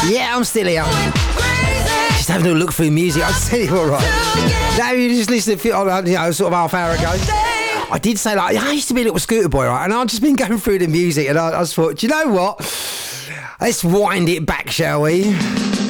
Yeah, I'm still here. Just having a look through music. I'll tell you all right. Now you just listened to sort of half hour ago. I did say, like, I used to be a little scooter boy, right? And I've just been going through the music and I just thought, do you know what? Let's wind it back, shall we?